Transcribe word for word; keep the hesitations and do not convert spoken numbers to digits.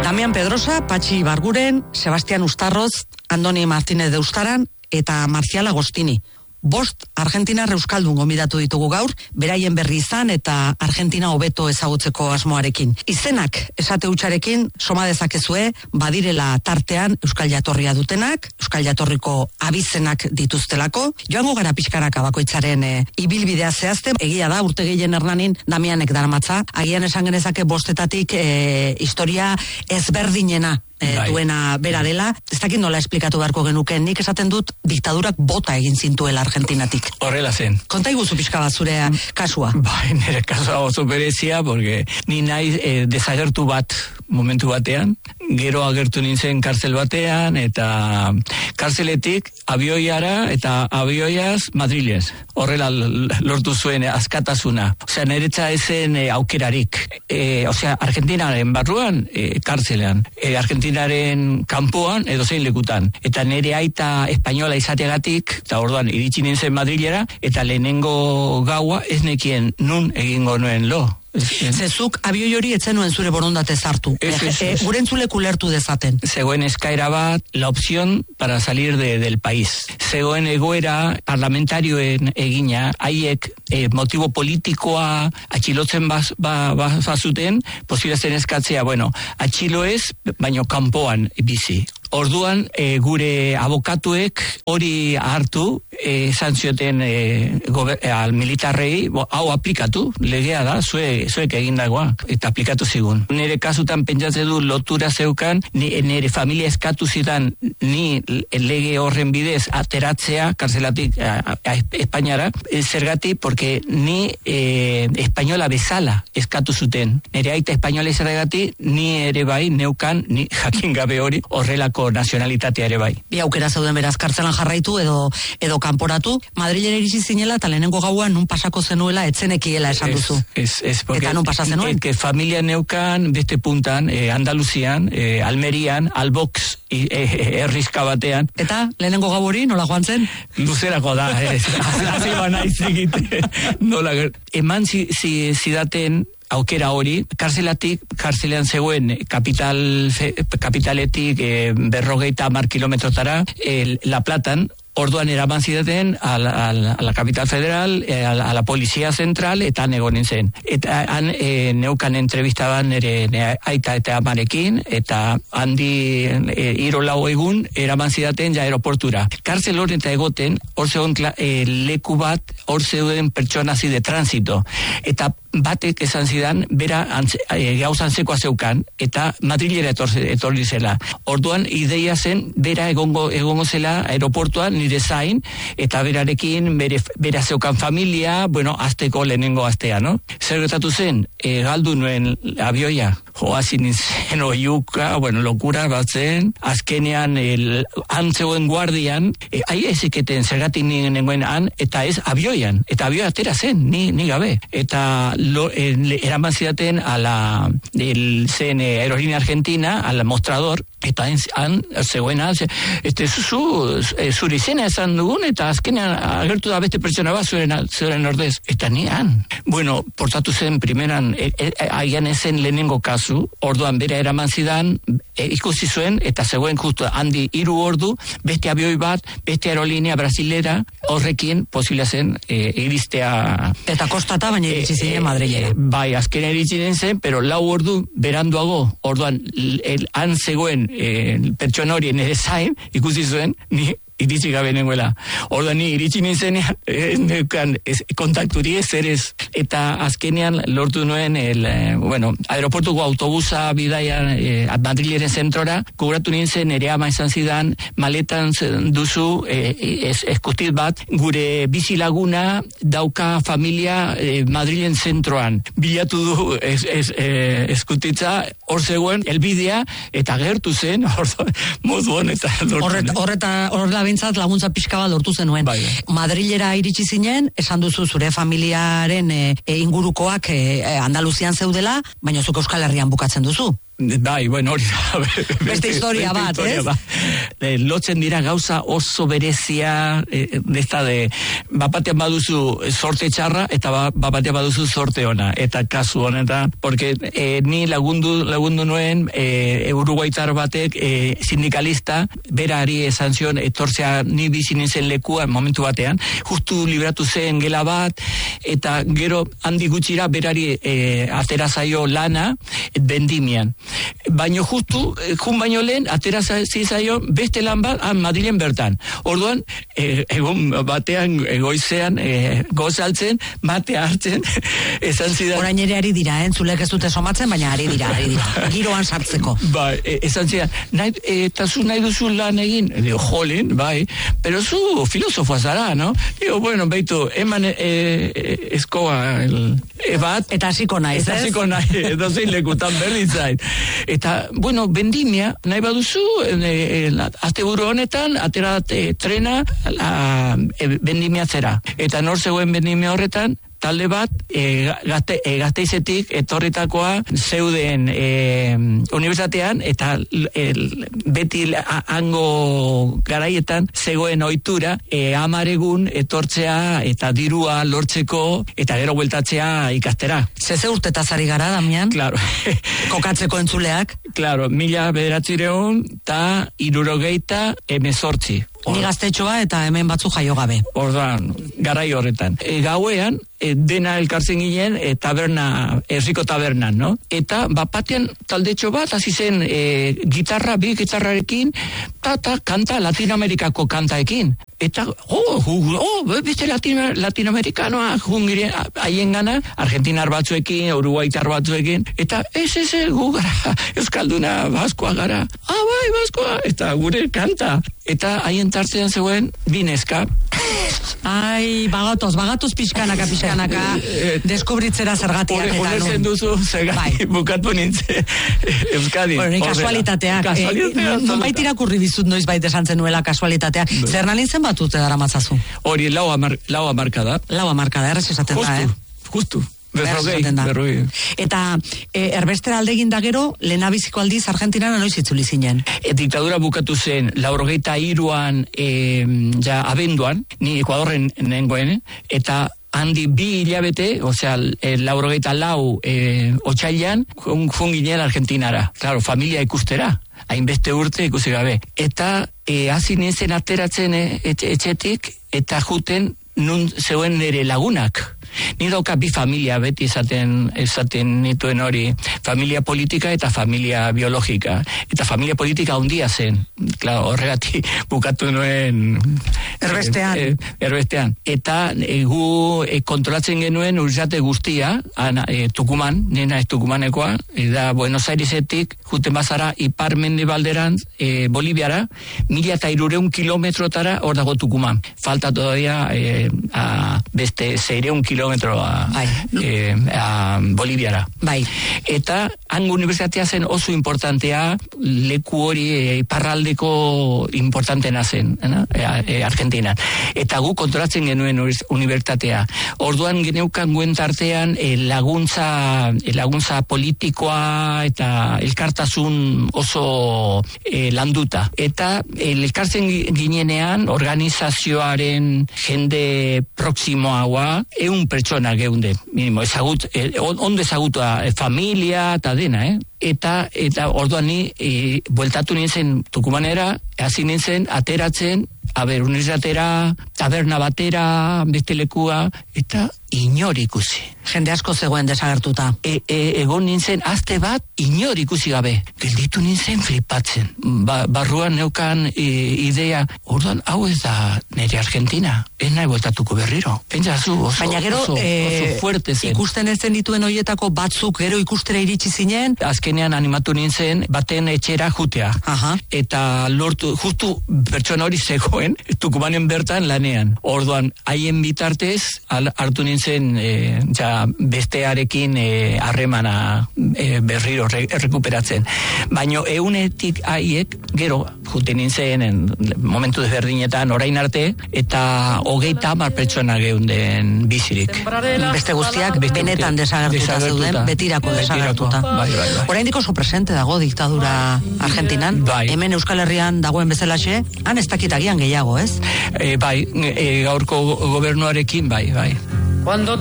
Damian Pedrosa, Patxi Barguren, Sebastian Ustarroz, Andoni Martínez de Ustaran eta Marcial Agostini. Bost Argentinar euskaldun gonbidatu ditugu gaur, beraien berri izan eta Argentina hobeto ezagutzeko asmoarekin. Izenak esate hutsarekin soma dezakezue, badirela tartean euskal jatorria dutenak, euskal jatorriko abizenak dituztelako. Joango gara pixkaraka bakoitzaren e, ibilbidea zehazte, egia da urte gehien Hernanin Damianek daramatza, agian esan genezake bostetatik e, historia ezberdinena E, duena bera dela, ez dakit nola esplikatu beharko genuke, nik esaten dut diktadurak bota egin zintuela Argentinatik. Horrela zen. Konta iguzu pixka bat zure kasua. Bai, nire kasua oso berezia, porque ni nahi e, desagertu bat momentu batean, gero agertu nintzen kartzel batean, eta kartzeletik abioiara eta abioiaz Madrilez. Horrela lortu zuen askatasuna. Osea, niretza ezen e, aukerarik. E, osea, Argentinaren barruan, e, kartzelean. E, Argentinaren kanpoan edo zein lekutan. Eta nire aita espainola izateagatik, eta orduan iritsi nintzen Madrilera, eta lehenengo gaua ez nekien nun egingo nuen lo. Zezuk abioi hori etzenuen zure borondate zartu. Gure entzulek ulertu dezaten. Zegoen eskaera bat, la opción para salir de, del país. Zegoen egoera parlamentarioen egina, haiek eh, motibo politikoa atxilotzen baz, ba, bazuten, posibilazten eskatzea, bueno, atxilo ez, baino kanpoan bizi. Orduan, e, gure abokatuek hori hartu, esan zioten e, gober, e, al militarrei, bo, hau aplikatu, legea da, zue, zuek egindagoa, eta aplikatu zigun. Nire kasutan pentsatze du lotura zeukan, ni, nire familia eskatu zidan, ni lege horren bidez ateratzea, karzelatik a, a, a Espainiara, e, zergatik, porque ni e, espainola bezala eskatu zuten. Nire aita espainola izaragatik, ni ere bai, neukan, ni jakin gabe hori, horrelako nazionalitatea ere bai. Bi aukera zeuden beraz, kartzelan jarraitu edo edo kanporatu. Madrilera iritsi zinela eta lehenengo gauan nun pasako zenuela etzenekiela esan duzu. Ez, ez, porque eta nun pasa zenuen? Que familia neukan beste puntan, eh, Andaluzian, eh, Almerian, Albox herrizka eh, batean. Eta lehenengo gau hori nola joan zen? Luzerako da, ez. Hasi banaiz egite. Nola, eman zi, zi, zidaten aukera hori, karzelatik, karzelean zegoen kapital, kapitaletik e, berrogeita hamar kilometrotara, e, La Platan, orduan eraman zidaten a la, a la, a la capital federal, a la, a la policía central, eta negonen zen. Eta han e, neukan entrevistaban ere aita eta amarekin, eta handi e, iro lau egun eraman zidaten ja aeroportura. Kartzel horren eta egoten, hor zegoen e, leku bat, hor zeuden pertsona zide transito. Eta batek esan zidan, bera antze, e, gauzan zekoa zeukan, eta Madrilera etorri zela. Orduan ideia zen, bera egongo, egongo zela aeroportuan, nire zain, eta berarekin bere, bera zeukan familia, bueno, azteko lehenengo astea, no? Zer gertatu zen, e, galdu nuen abioia, joazin nintzen oiuka, bueno, lokura bat zen, azkenean el, antzegoen guardian, e, ahi ezeketen zergatik nengoen han, eta ez abioian, eta abioia atera zen, ni, ni gabe, eta lo, e, eraman zidaten a la, el, zen e, aerolínea argentina, al mostrador, eta han zegoen han, este, zu, e, zuri zena esan dugun, eta azkenean agertu da beste pertsona bat zuren, zuren ordez, eta ni han. Bueno, portatu zen primeran, e, e, aian ezen lehenengo kasu, orduan bera eraman zidan, e, ikusi zuen, eta zegoen justu handi hiru ordu, beste abioi bat, beste aerolinea brasilera, horrekin posibila zen e, iristea. Eta kostata baina iritsi ziren e, Madrilera. E, bai, azkena iritsi zen, pero lau ordu beranduago, orduan el, han zegoen e, pertsona hori nire zain, ikusi zuen, ni iritsi gabe nengoela. Orduan ni iritsi ninzenean, eh, kontakturi ez erez. Eta azkenean lortu nuen, el, eh, bueno, aeroportuko autobusa bidaian eh, Madrileren zentrora, kobratu nintzen ere ama izan zidan, maletan duzu eh, es, eskutit bat, gure bizilaguna dauka familia eh, Madrilen zentroan. Bilatu du es, es, eh, eskutitza, hor zegoen, elbidea, eta gertu zen, hor modu honetan lortu. Horreta, horrela bintzat laguntza pixka bat lortu zenuen. Bai. Madrilera iritsi zinen, esan duzu zure familiaren e, e, ingurukoak e, Andaluzian zeudela, baina zuk Euskal Herrian bukatzen duzu. Bai, bueno, hori da. Beste historia bat, historia ez? Bat. E, lotzen dira gauza oso berezia, e, desta de, bapatean baduzu sorte txarra, eta ba, bapatean baduzu sorte ona, eta kasu honetan, porque e, ni lagundu, lagundu nuen, e, Uruguaitar batek, e, sindikalista, berari esan zion, etortzea ni bizi nintzen lekua, momentu batean, justu libratu zen gela bat, eta gero handi gutxira berari e, atera zaio lana, bendimian. Baino justu, jun baino lehen, atera zaio beste lan bat, han Madrilen bertan. Orduan, e, egun batean, goizean, e, gozaltzen, matea hartzen, esan zidan... Orain ere ari dira, eh? Zulek ez dute somatzen, baina ari dira, ari dira. Giroan sartzeko. Bai, e, esan zidan, nahi, eta zu nahi duzu lan egin? E, digo, jolin, bai, pero zu filosofoa zara, no? Digo, bueno, beitu, eman e, e, eskoa, el, e, bat... Eta hasiko nahi, ez? Eta hasiko nahi, edo zein lekutan berdin zain. Eta, bueno, bendimia, nahi baduzu, e, e, azte buru honetan, atera e, trena, la, e, bendimia zera. Eta nor zegoen bendimia horretan, talde bat, e, gazte, e, gazteizetik etorritakoa zeuden e, unibertsitatean, eta e, beti a, hango garaietan zegoen ohitura e, amaregun etortzea eta dirua lortzeko eta gero bueltatzea ikastera. Zeze urtetaz ari gara, Damian? Claro. Kokatzeko entzuleak? Claro, mila bederatzireun eta irurogeita emezortzi. Ni gaztetxoa eta hemen batzu jaio gabe. Orduan, garai horretan. E, gauean, e, dena elkartzen ginen e, taberna, herriko tabernan, no? Eta bapatean taldetxo bat, hasi zen e, gitarra, bi gitarrarekin, ta, ta, kanta, Latinoamerikako kantaekin. Eta, oh, oh, beste Latino, latinoamerikanoa, jungiren, haien gana, argentinar batzuekin, uruguaitar batzuekin, eta ez, ez, ez, gu gara, euskalduna, baskoa gara, ah, bai, baskoa, eta gure kanta. Eta haien tartzean zegoen, bineska. Ai, bagatoz, bagatoz pixkanaka, pixkanaka, deskubritzera zergatiak eta nun. Horrezen duzu, zergatik, bai. Bukatu nintzen, Euskadi. Bueno, ni kasualitateak. Kasualitateak. E, Nonbait irakurri bizut noiz baita esan zenuela kasualitateak. Bai. Zer nalin zen batute dara matzazu? Hori, lau, amar, lau amarka da. Lau amarka da, errez esaten da, eh? Justu, justu. Berrogei, berrogei. Eta e, erbestera aldegin da gero, lehenabiziko aldiz Argentinara noiz itzuli zinen? E, diktadura bukatu zen, laurogeta iruan, e, ja, abenduan, ni Ekuadorren nengoen, eta handi bi hilabete, osea, e, laurogeita lau e, otxailan, jun, jun ginen Argentinara. Claro, familia ikustera, hainbeste urte ikusi gabe. Eta e, hasi nintzen ateratzen e, etxe, etxetik, eta juten nun zeuen nire lagunak. Ni dauka bi familia beti esaten esaten nituen hori, familia politika eta familia biologika. Eta familia politika handia zen. Claro, horregatik bukatu nuen erbestean. E, e, erbestean. Eta e, gu e, kontrolatzen genuen urjate guztia, ana, e, Tukuman, nena ez Tukumanekoa, eta Buenos Airesetik juten bazara ipar mendebalderantz e, Boliviara, mila eta hirureun kilometrotara hor dago Tukuman. Falta todavía e, a, beste seireun kilometroa a, e, a Boliviara. Bai. Eta hango unibertsitatea zen oso importantea, leku hori e, iparraldeko importantena zen, e, e, Argentinan. Eta gu kontrolatzen genuen unibertsitatea. Orduan geneukan guen tartean e, laguntza, e, laguntza politikoa eta elkartasun oso e, landuta. Eta e, elkartzen ginenean organizazioaren jende proximoagoa, eun pertsona geunde, minimo, ezagut, eh, ondo ezagutua, eh, familia eta dena, eh? Eta, eta orduan ni, e, bueltatu nintzen Tukumanera, hasi nintzen ateratzen, a ber, unibertsitatera, taberna batera, beste lekua, eta inor ikusi. Jende asko zegoen desagertuta. E, e, egon nintzen, azte bat, inor ikusi gabe. Gelditu nintzen flipatzen. Ba, barruan neukan e, idea, orduan, hau ez da nire Argentina, ez nahi bueltatuko berriro. Pentsazu, oso, baina gero, oso, oso fuerte zen. Ikusten ez dituen horietako batzuk gero ikustera iritsi zinen? Azkenean animatu nintzen, baten etxera jutea. Aha. Eta lortu, justu pertsona hori zegoen, Tukumanen bertan lanean. Orduan, haien bitartez, al, hartu nintzen nintzen e, ja bestearekin harremana e, berriro re, rekuperatzen. Baina eunetik haiek, gero, juten nintzen en, momentu desberdinetan orain arte, eta hogeita hamar pertsona geunden bizirik. Beste guztiak Beste benetan desagertuta zeuden, betirako desagertuta. Bai, bai, bai. Oraindik oso presente dago diktadura Argentinan, bai. Hemen Euskal Herrian dagoen bezalaxe, han ez dakit agian gehiago, ez? E, bai, e, gaurko gobernuarekin, bai, bai.